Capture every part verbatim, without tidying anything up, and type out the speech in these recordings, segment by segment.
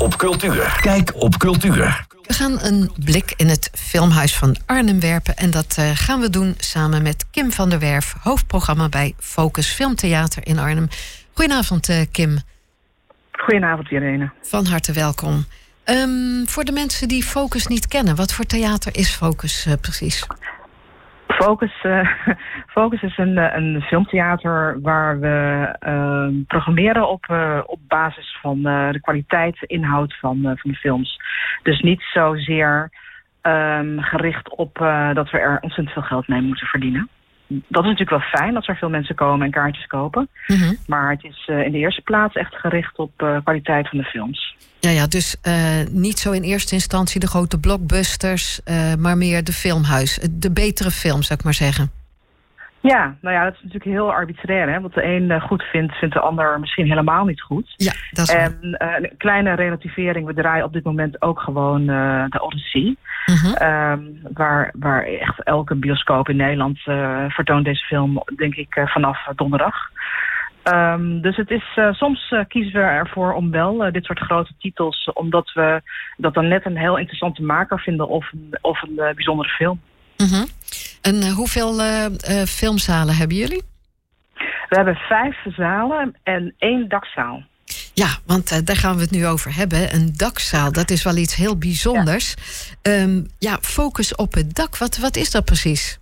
op cultuur. Kijk op cultuur. We gaan een blik in het Filmhuis van Arnhem werpen. En dat uh, gaan we doen samen met Kim van der Werf, hoofdprogramma bij Focus Filmtheater in Arnhem. Goedenavond, uh, Kim. Goedenavond, Irene. Van harte welkom. Um, voor de mensen die Focus niet kennen, wat voor theater is Focus uh, precies? Focus, uh, Focus is een, een filmtheater waar we uh, programmeren op, uh, op basis van uh, de kwaliteit, de inhoud van, uh, van de films. Dus niet zozeer um, gericht op uh, dat we er ontzettend veel geld mee moeten verdienen. Dat is natuurlijk wel fijn dat er veel mensen komen en kaartjes kopen. Mm-hmm. Maar het is uh, in de eerste plaats echt gericht op uh, kwaliteit van de films. Ja, ja, dus uh, niet zo in eerste instantie de grote blockbusters, uh, maar meer de filmhuis. De betere film, zou ik maar zeggen. Ja, nou ja, dat is natuurlijk heel arbitrair. Hè? Wat de een goed vindt, vindt de ander misschien helemaal niet goed. Ja, dat is en uh, een kleine relativering. We draaien op dit moment ook gewoon uh, de Odyssey. Mm-hmm. Um, waar, waar echt elke bioscoop in Nederland uh, vertoont deze film, denk ik, uh, vanaf donderdag. Um, dus het is, uh, soms uh, kiezen we ervoor om wel uh, dit soort grote titels, omdat we dat dan net een heel interessante maker vinden of een, of een uh, bijzondere film. Mm-hmm. En uh, hoeveel uh, uh, filmzalen hebben jullie? We hebben vijf zalen en één dakzaal. Ja, want uh, daar gaan we het nu over hebben. Een dakzaal, dat is wel iets heel bijzonders. Ja, um, ja focus op het dak, wat, wat is dat precies?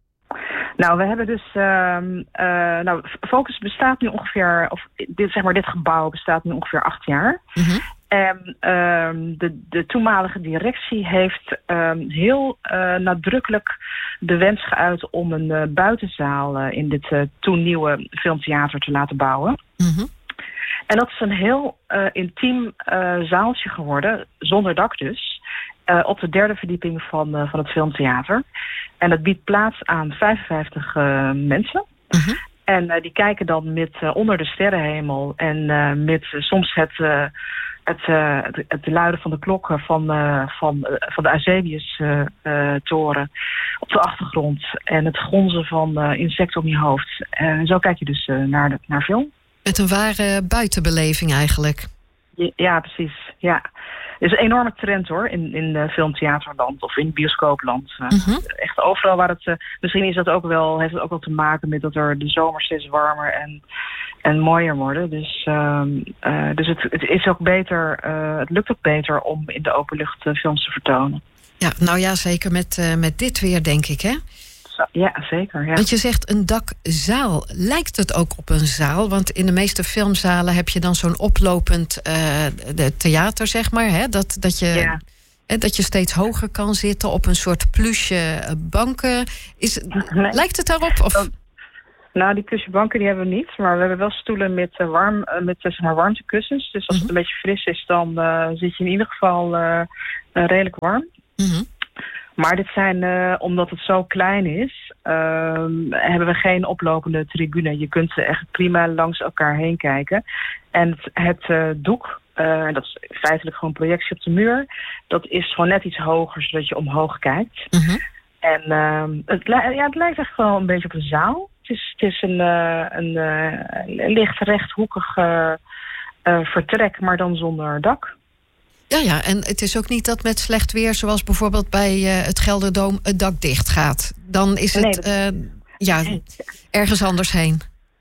Nou, we hebben dus... Uh, uh, nou, Focus bestaat nu ongeveer... of dit, zeg maar, dit gebouw bestaat nu ongeveer acht jaar. Mm-hmm. En uh, de, de toenmalige directie heeft uh, heel uh, nadrukkelijk de wens geuit om een uh, buitenzaal uh, in dit uh, toen nieuwe filmtheater te laten bouwen. Mm-hmm. En dat is een heel uh, intiem uh, zaaltje geworden, zonder dak dus. Uh, op de derde verdieping van, uh, van het filmtheater. En dat biedt plaats aan vijfenvijftig uh, mensen. Uh-huh. En uh, die kijken dan met uh, onder de sterrenhemel en uh, met uh, soms het, uh, het, uh, het, het luiden van de klokken van, uh, van, uh, van de Eusebius-toren uh, uh, op de achtergrond. En het gonzen van uh, insecten om je hoofd. En zo kijk je dus uh, naar, de, naar film. Met een ware buitenbeleving eigenlijk. Ja, ja, precies. Ja. Het is een enorme trend hoor, in, in uh, filmtheaterland of in bioscoopland. Uh, mm-hmm. Echt overal waar het... Uh, misschien is dat ook wel, heeft het ook wel te maken met dat er de zomer steeds warmer en, en mooier worden. Dus, uh, uh, dus het, het is ook beter, uh, het lukt ook beter om in de openlucht uh, films te vertonen. Ja, nou ja, zeker met, uh, met dit weer denk ik, hè? Ja, zeker. Ja. Want je zegt een dakzaal. Lijkt het ook op een zaal? Want in de meeste filmzalen heb je dan zo'n oplopend uh, de theater, zeg maar. Hè? Dat, dat, je, ja. hè, dat je steeds hoger kan zitten op een soort plusje banken. Is, nee. Lijkt het daarop? Of? Nou, die plusje banken die hebben we niet. Maar we hebben wel stoelen met, uh, warm, uh, met uh, zeg maar warmtekussens. Dus als mm-hmm. het een beetje fris is, dan uh, zit je in ieder geval uh, uh, redelijk warm. Mm-hmm. Maar dit zijn, uh, omdat het zo klein is, uh, hebben we geen oplopende tribune. Je kunt echt prima langs elkaar heen kijken. En het, het uh, doek, uh, dat is feitelijk gewoon projectie op de muur, dat is gewoon net iets hoger, zodat je omhoog kijkt. Mm-hmm. En uh, het, ja, het lijkt echt wel een beetje op een zaal. Het is, het is een, uh, een, uh, een licht rechthoekig uh, uh, vertrek, maar dan zonder dak. Ja, ja, en het is ook niet dat met slecht weer, zoals bijvoorbeeld bij uh, het Gelderdoom, het dak dicht gaat. Dan is het nee, dat... uh, ja, ergens anders heen.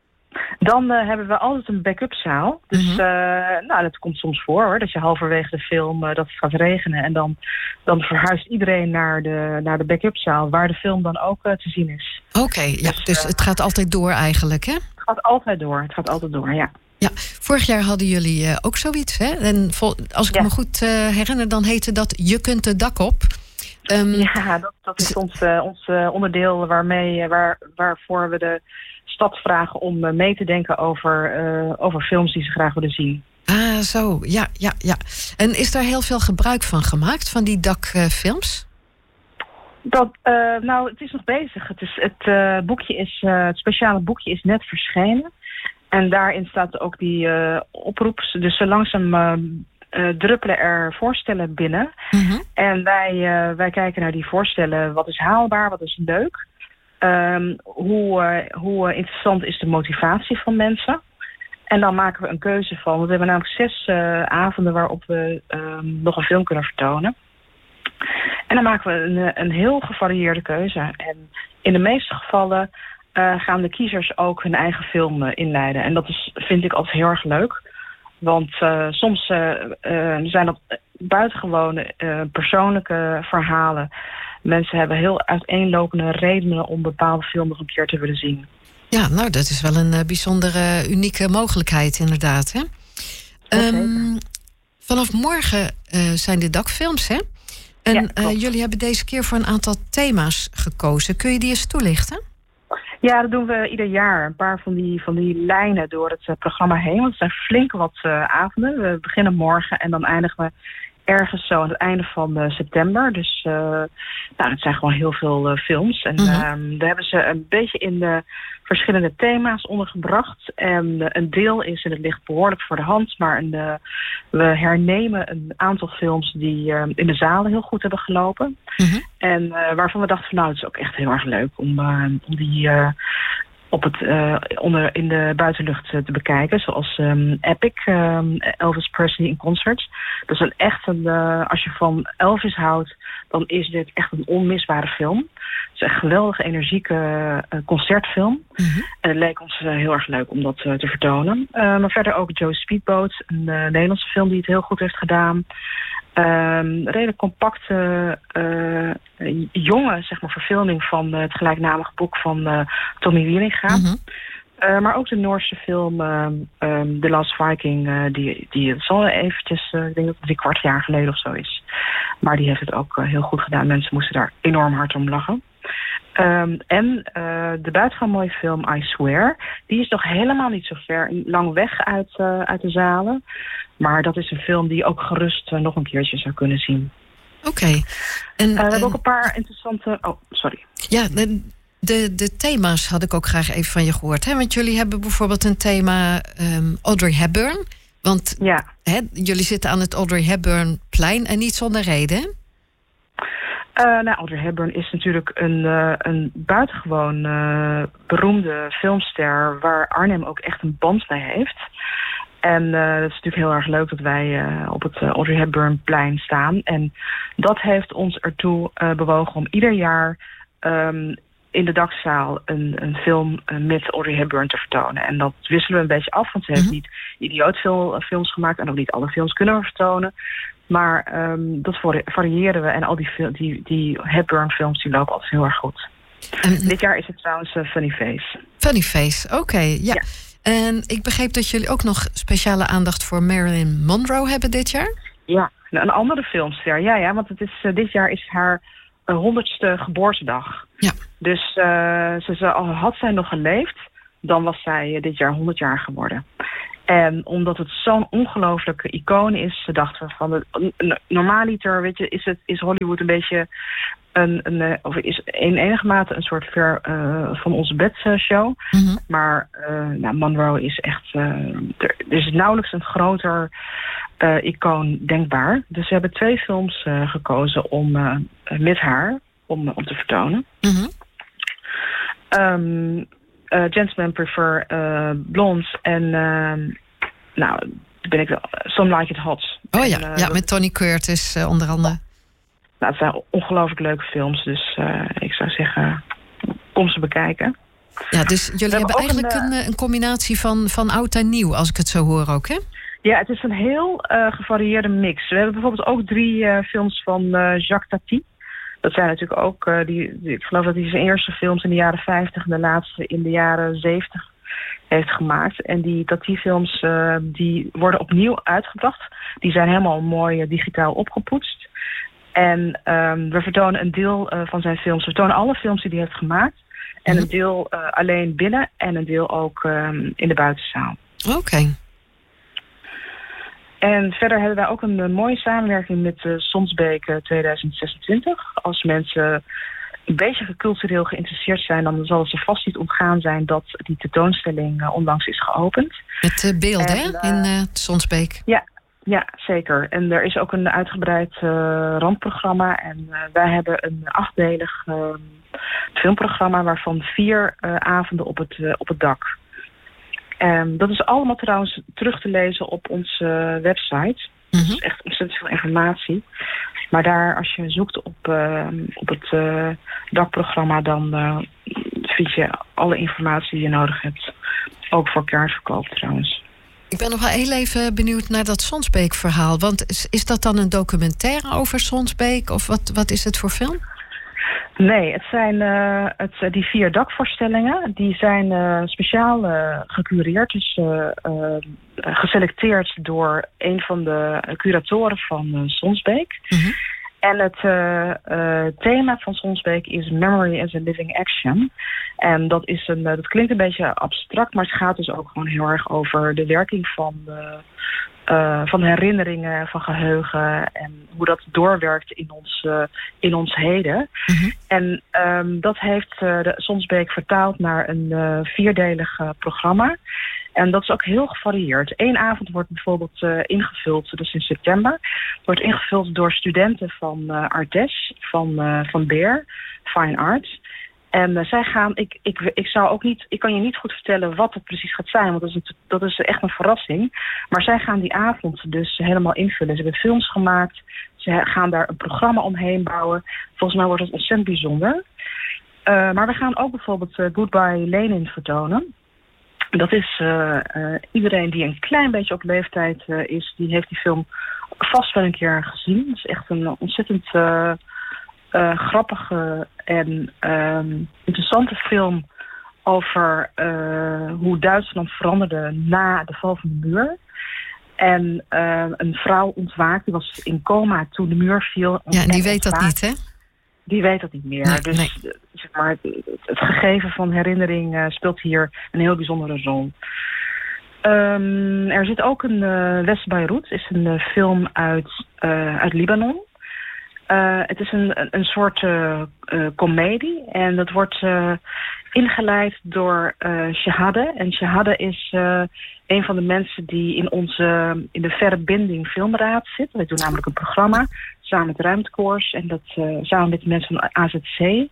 Dan uh, hebben we altijd een backup zaal. Dus mm-hmm. uh, nou, dat komt soms voor hoor, dat je halverwege de film uh, dat het gaat regenen. En dan, dan verhuist iedereen naar de, naar de backup zaal, waar de film dan ook uh, te zien is. Oké, okay, ja, dus, dus uh, het gaat altijd door eigenlijk, hè? Het gaat altijd door, het gaat altijd door, ja. Ja, vorig jaar hadden jullie uh, ook zoiets, hè? En vol, als ik ja. me goed uh, herinner, dan heette dat Je kunt het dak op. Um, ja, dat, dat is ons, uh, ons uh, onderdeel waarmee, waar, waarvoor we de stad vragen om uh, mee te denken over, uh, over films die ze graag willen zien. Ah, zo, ja, ja, ja. En is daar heel veel gebruik van gemaakt, van die dakfilms? Uh, dat, uh, nou, het is nog bezig. Het, is, het, uh, boekje is, uh, het speciale boekje is net verschenen. En daarin staat ook die uh, oproep. Dus zo langzaam uh, uh, druppelen er voorstellen binnen. Mm-hmm. En wij, uh, wij kijken naar die voorstellen. Wat is haalbaar? Wat is leuk? Um, hoe, uh, hoe interessant is de motivatie van mensen? En dan maken we een keuze van. Want we hebben namelijk zes uh, avonden waarop we uh, nog een film kunnen vertonen. En dan maken we een, een heel gevarieerde keuze. En in de meeste gevallen uh, gaan de kiezers ook hun eigen film uh, inleiden. En dat is, vind ik altijd heel erg leuk. Want uh, soms uh, uh, zijn dat buitengewone uh, persoonlijke verhalen. Mensen hebben heel uiteenlopende redenen om bepaalde film nog een keer te willen zien. Ja, nou, dat is wel een uh, bijzondere, unieke mogelijkheid inderdaad. Hè? Um, vanaf morgen uh, zijn de dakfilms, hè? En ja, uh, jullie hebben deze keer voor een aantal thema's gekozen. Kun je die eens toelichten? Ja, dat doen we ieder jaar. Een paar van die, van die lijnen door het uh, programma heen. Want het zijn flink wat uh, avonden. We beginnen morgen en dan eindigen we ergens zo aan het einde van uh, september. Dus uh, nou, het zijn gewoon heel veel uh, films. En mm-hmm. uh, we hebben ze een beetje in de verschillende thema's ondergebracht. En uh, een deel is, en het ligt behoorlijk voor de hand, maar een, uh, we hernemen een aantal films die uh, in de zalen heel goed hebben gelopen. Mm-hmm. En uh, waarvan we dachten van nou, het is ook echt heel erg leuk om, uh, om die uh, op het, uh, onder, in de buitenlucht uh, te bekijken. Zoals um, Epic, um, Elvis Presley in concert. Dat is een echt een, uh, als je van Elvis houdt, dan is dit echt een onmisbare film. Het is een geweldige, energieke uh, concertfilm. Mm-hmm. En het leek ons uh, heel erg leuk om dat uh, te vertonen. Uh, maar verder ook Joe's Speedboat, een uh, Nederlandse film die het heel goed heeft gedaan. Um, redelijk compacte, uh, jonge zeg maar, verfilming van uh, het gelijknamige boek van uh, Tommy Wieringa. Mm-hmm. Uh, maar ook de Noorse film uh, um, The Last Viking, uh, die, die het zal eventjes, uh, ik denk dat het drie kwart jaar geleden of zo is. Maar die heeft het ook uh, heel goed gedaan. Mensen moesten daar enorm hard om lachen. Um, en uh, de buitengewoon mooie film I Swear, die is nog helemaal niet zo ver, lang weg uit, uh, uit de zalen. Maar dat is een film die je ook gerust uh, nog een keertje zou kunnen zien. Oké. Okay. En uh, we hebben ook een paar interessante... Oh, sorry. Ja, de, de, de thema's had ik ook graag even van je gehoord. Hè? Want jullie hebben bijvoorbeeld een thema um, Audrey Hepburn. Want ja. hè, jullie zitten aan het Audrey Hepburn-plein en niet zonder reden. Uh, nou, Audrey Hepburn is natuurlijk een, uh, een buitengewoon uh, beroemde filmster waar Arnhem ook echt een band mee heeft. En uh, het is natuurlijk heel erg leuk dat wij uh, op het uh, Audrey Hepburn-plein staan. En dat heeft ons ertoe uh, bewogen om ieder jaar um, in de dakzaal een, een film uh, met Audrey Hepburn te vertonen. En dat wisselen we een beetje af, want ze heeft mm-hmm. niet idioot veel uh, films gemaakt en ook niet alle films kunnen we vertonen. Maar um, dat variëren we en al die, die, die Hepburn-films die lopen altijd heel erg goed. En dit jaar is het trouwens uh, Funny Face. Funny Face, oké. Okay, ja. ja. En ik begreep dat jullie ook nog speciale aandacht voor Marilyn Monroe hebben dit jaar? Ja, een andere filmster. Ja, ja, want het is, uh, dit jaar is haar honderdste geboortedag. Ja. Dus uh, ze, ze, al had zij nog geleefd, dan was zij uh, dit jaar honderd jaar geworden. En omdat het zo'n ongelooflijke icoon is, dachten we van de, normaaliter, weet je, is het is Hollywood een beetje een, een of is in enige mate een soort ver uh, van onze bedshow. Mm-hmm. Maar uh, nou, Monroe is echt, uh, er, er is nauwelijks een groter uh, icoon denkbaar. Dus we hebben twee films uh, gekozen om uh, met haar om, om te vertonen. Mm-hmm. Um, Uh, Gentlemen Prefer uh, Blondes en uh, nou, ben ik Some Like It Hot. Oh ja, en, uh, ja met Tony Curtis uh, onder andere. Nou, het zijn ongelooflijk leuke films, dus uh, ik zou zeggen, kom ze bekijken. Ja, dus jullie hebben, hebben eigenlijk een, een, een combinatie van, van oud en nieuw, als ik het zo hoor ook, hè? Ja, het is een heel uh, gevarieerde mix. We hebben bijvoorbeeld ook drie uh, films van uh, Jacques Tati. Dat zijn natuurlijk ook, uh, die, die, ik geloof dat hij zijn eerste films in de jaren vijftig en de laatste in de jaren zeventig heeft gemaakt. En die Tati-films uh, die worden opnieuw uitgebracht. Die zijn helemaal mooi uh, digitaal opgepoetst. En um, we vertonen een deel uh, van zijn films. We vertonen alle films die hij heeft gemaakt. En mm-hmm. een deel uh, alleen binnen en een deel ook um, in de buitenzaal. Oké. Okay. En verder hebben wij ook een, een mooie samenwerking met uh, Sonsbeek tweeduizend zesentwintig. Als mensen een beetje cultureel geïnteresseerd zijn, dan zal het ze vast niet ontgaan zijn dat die tentoonstelling uh, onlangs is geopend. Met uh, beelden, hè? Uh, in uh, Sonsbeek. Ja, ja, zeker. En er is ook een uitgebreid uh, randprogramma. En uh, wij hebben een achtdelig uh, filmprogramma waarvan vier uh, avonden op het, uh, op het dak. Um, dat is allemaal trouwens terug te lezen op onze website. Mm-hmm. Dat is echt ontzettend veel informatie. Maar daar, als je zoekt op, uh, op het uh, D A C-programma, dan uh, vind je alle informatie die je nodig hebt. Ook voor kaartverkoop trouwens. Ik ben nog wel heel even benieuwd naar dat Sonsbeek-verhaal. Want is, is dat dan een documentaire over Sonsbeek? Of wat, wat is het voor film? Nee, het zijn uh, het, die vier D A C-voorstellingen. Die zijn uh, speciaal uh, gecureerd. Dus uh, uh, geselecteerd door een van de curatoren van uh, Sonsbeek. Mm-hmm. En het uh, uh, thema van Sonsbeek is Memory as a Living Action. En dat, is een, uh, dat klinkt een beetje abstract, maar het gaat dus ook gewoon heel erg over de werking van, uh, uh, van herinneringen, van geheugen en hoe dat doorwerkt in ons, uh, in ons heden. Mm-hmm. En um, dat heeft uh, de Sonsbeek vertaald naar een uh, vierdelig uh, programma. En dat is ook heel gevarieerd. Eén avond wordt bijvoorbeeld uh, ingevuld, dus in september, wordt ingevuld door studenten van uh, Artes, van, uh, van Beer, Fine Arts. En uh, zij gaan, ik, ik, ik zou ook niet, ik kan je niet goed vertellen wat het precies gaat zijn, want dat is, een, dat is echt een verrassing. Maar zij gaan die avond dus helemaal invullen. Ze hebben films gemaakt, ze gaan daar een programma omheen bouwen. Volgens mij wordt het ontzettend bijzonder. Uh, maar we gaan ook bijvoorbeeld uh, Goodbye Lenin vertonen. Dat is uh, uh, iedereen die een klein beetje op leeftijd uh, is, die heeft die film vast wel een keer gezien. Het is echt een ontzettend uh, uh, grappige en um, interessante film over uh, hoe Duitsland veranderde na de val van de muur. En uh, een vrouw ontwaakt, die was in coma toen de muur viel. Ja, en die weet dat niet, hè? Die weet dat niet meer. Nee, dus nee. Zeg maar, het, het gegeven van herinnering uh, speelt hier een heel bijzondere rol. Um, er zit ook een uh, West Beirut, is een uh, film uit, uh, uit Libanon. Uh, het is een, een, een soort uh, uh, komedie en dat wordt uh, ingeleid door uh, Shahade. En Shahade is uh, een van de mensen die in onze in de Verbinding Filmraad zit. Wij doen namelijk een programma samen met Ruimtekoers en dat uh, samen met de mensen van A Z C.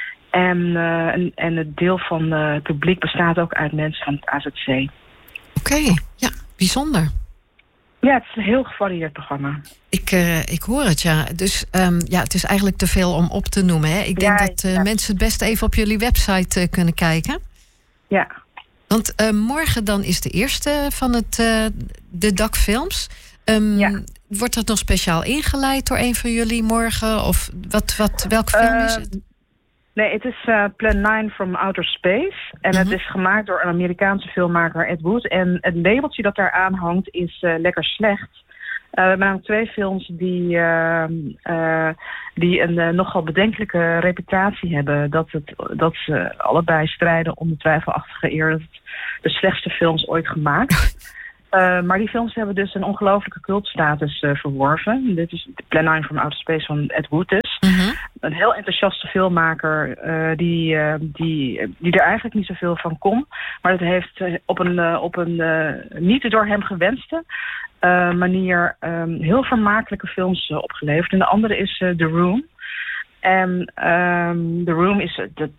En, uh, en, en het deel van uh, het publiek bestaat ook uit mensen van het A Z C. Oké, okay, ja, bijzonder. Ja, het is een heel gevarieerd programma. Ik, uh, ik hoor het, ja. Dus um, ja, het is eigenlijk te veel om op te noemen. Hè? Ik denk ja, dat uh, ja. mensen het best even op jullie website uh, kunnen kijken. Ja. Want uh, morgen dan is de eerste van het, uh, de D A C-films. Um, ja. Wordt dat nog speciaal ingeleid door een van jullie morgen? Of wat, wat, welk film uh, is het? Nee, het is uh, Plan nine from Outer Space. En uh-huh. het is gemaakt door een Amerikaanse filmmaker, Ed Wood. En het labeltje dat daar aan hangt is uh, lekker slecht. Uh, we hebben namelijk twee films die, uh, uh, die een uh, nogal bedenkelijke reputatie hebben. Dat, het, dat ze allebei strijden om de twijfelachtige eer dat het de slechtste films ooit gemaakt. Uh, maar die films hebben dus een ongelooflijke cultstatus uh, verworven. Dit is Plan nine from Outer Space van Ed Wood dus. Uh-huh. Een heel enthousiaste filmmaker uh, die, uh, die, die er eigenlijk niet zoveel van kon. Maar het heeft uh, op een, uh, op een uh, niet door hem gewenste uh, manier um, heel vermakelijke films uh, opgeleverd. En de andere is uh, The Room. En um, The Room is... Dat,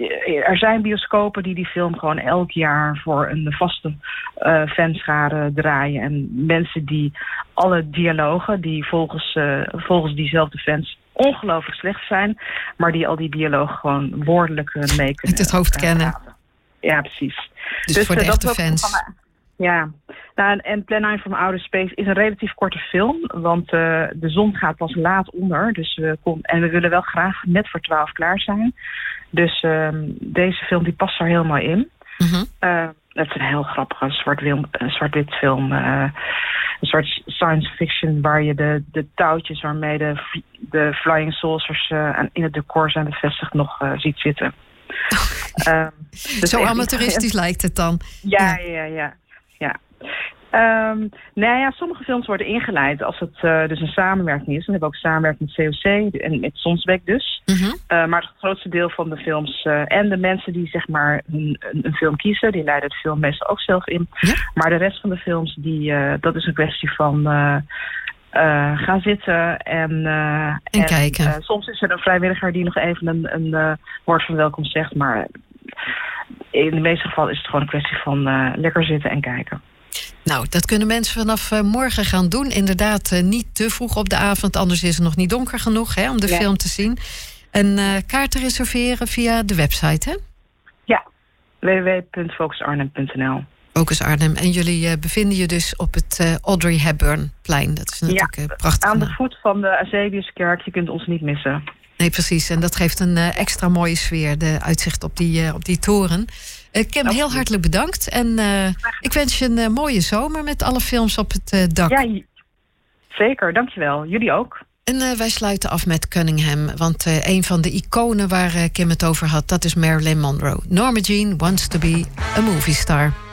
er zijn bioscopen die die film gewoon elk jaar voor een vaste uh, fanschare draaien. En mensen die alle dialogen, die volgens, uh, volgens diezelfde fans ongelooflijk slecht zijn, maar die al die dialogen gewoon woordelijk uh, mee kunnen. Met het hoofd uh, kennen. Praten. Ja, precies. Dus, dus voor de uh, echte fans. Programma, ja, nou, en Plan nine from Outer Space is een relatief korte film, want uh, de zon gaat pas laat onder. Dus we kom, en we willen wel graag net voor twaalf klaar zijn. Dus uh, deze film die past er helemaal in. Mm-hmm. Uh, het is een heel grappige zwart-wit zwart film. Uh, een soort science fiction waar je de, de touwtjes waarmee de, de flying saucers uh, in het decor zijn bevestigd nog uh, ziet zitten. uh, dus Zo amateuristisch niet, lijkt het dan. Ja, ja, ja. ja, ja. Um, nou ja, sommige films worden ingeleid als het uh, dus een samenwerking is. We hebben ook samenwerking met C O C en met Sonsbeek dus. Mm-hmm. Uh, maar het grootste deel van de films uh, en de mensen die zeg maar een, een, een film kiezen, die leiden het film meestal ook zelf in. Ja? Maar de rest van de films, die, uh, dat is een kwestie van uh, uh, gaan zitten en, uh, en, en kijken. Uh, soms is er een vrijwilliger die nog even een, een uh, woord van welkom zegt, maar in de meeste gevallen is het gewoon een kwestie van uh, lekker zitten en kijken. Nou, dat kunnen mensen vanaf uh, morgen gaan doen. Inderdaad, uh, niet te vroeg op de avond, anders is het nog niet donker genoeg hè, om de ja. film te zien. En uh, kaarten reserveren via de website, hè? Ja, w w w punt focus arnhem punt n l. Focus Arnhem. En jullie uh, bevinden je dus op het uh, Audrey Hepburnplein. Dat is natuurlijk ja, uh, prachtig. Aan de voet van de Eusebiuskerk. Je kunt ons niet missen. Nee, precies. En dat geeft een uh, extra mooie sfeer, de uitzicht op die, uh, op die toren. Uh, Kim, Absoluut. heel hartelijk bedankt. En uh, ik wens je een uh, mooie zomer met alle films op het uh, dak. Ja, zeker. Dankjewel. Jullie ook. En uh, wij sluiten af met Cunningham. Want uh, een van de iconen waar uh, Kim het over had, dat is Marilyn Monroe. Norma Jean wants to be a movie star.